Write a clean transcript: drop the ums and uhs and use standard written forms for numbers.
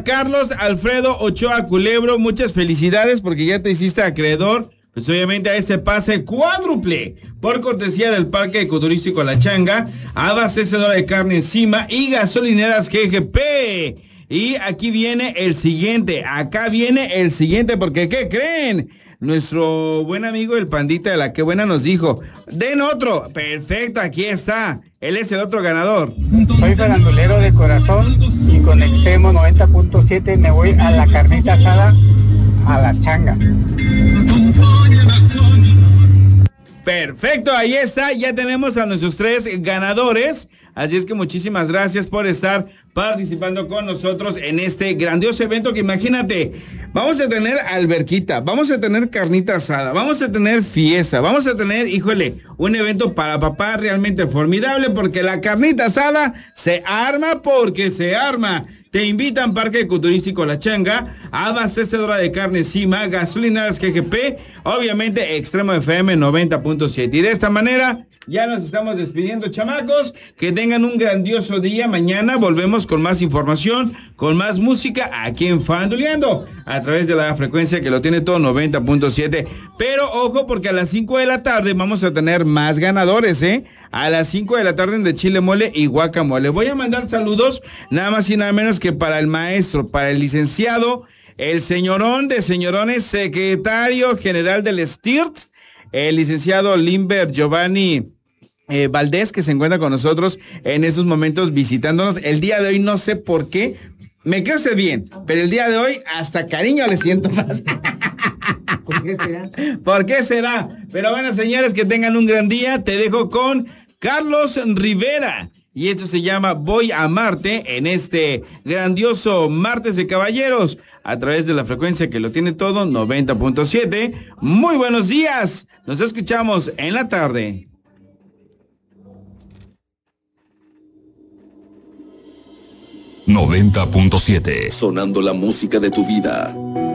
Carlos Alfredo Ochoa Culebro, muchas felicidades porque ya te hiciste acreedor, pues obviamente a este pase cuádruple por cortesía del Parque Ecoturístico La Changa, abastecedora de carne encima y gasolineras GGP. Y aquí viene el siguiente, porque ¿qué creen? Nuestro buen amigo el Pandita de la Que Buena nos dijo, den otro. Perfecto, aquí está. Él es el otro ganador. Soy farandulero de corazón y con Extremo 90.7 me voy a la carnita asada a La Changa. Perfecto, ahí está, ya tenemos a nuestros 3 ganadores, así es que muchísimas gracias por estar participando con nosotros en este grandioso evento que imagínate, vamos a tener alberquita, vamos a tener carnita asada, vamos a tener fiesta, vamos a tener, híjole, un evento para papá realmente formidable porque la carnita asada se arma porque se arma. Te invitan Parque Ecoturístico La Changa, abastecedora de carne Cima, gasolineras GGP, obviamente Extremo FM 90.7. Y de esta manera ya nos estamos despidiendo, chamacos. Que tengan un grandioso día. Mañana volvemos con más información, con más música aquí en Fanduleando, a través de la frecuencia que lo tiene todo 90.7. Pero ojo, porque a las 5 de la tarde vamos a tener más ganadores, A las 5 de la tarde de Chile Mole y Guacamole. Voy a mandar saludos, nada más y nada menos que para el maestro, para el licenciado, el señorón de señorones, secretario general del STIRT, el licenciado Limber Giovanni Valdés, que se encuentra con nosotros en estos momentos visitándonos. El día de hoy no sé por qué, me quedo bien, pero el día de hoy hasta cariño le siento más. ¿Por qué será? ¿Por qué será? Pero bueno, señores, que tengan un gran día. Te dejo con Carlos Rivera. Y esto se llama Voy a Amarte en este grandioso martes de caballeros a través de la frecuencia que lo tiene todo 90.7. Muy buenos días. Nos escuchamos en la tarde. .7 Sonando la música de tu vida.